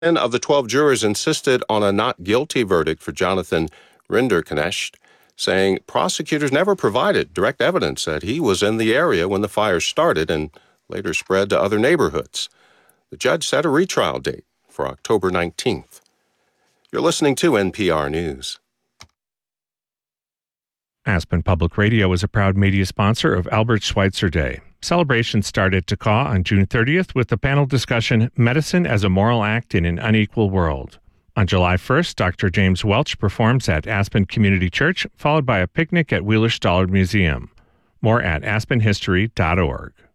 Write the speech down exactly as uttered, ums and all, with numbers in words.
Ten of the twelve jurors insisted on a not guilty verdict for Jonathan Rinderknecht, saying prosecutors never provided direct evidence that he was in the area when the fire started and later spread to other neighborhoods. The judge set a retrial date for October nineteenth. You're listening to N P R News. Aspen Public Radio is a proud media sponsor of Albert Schweitzer Day. Celebrations start at Takaw on June thirtieth with the panel discussion, Medicine as a Moral Act in an Unequal World. On July first, Doctor James Welch performs at Aspen Community Church, followed by a picnic at Wheeler Stallard Museum. More at aspen history dot org.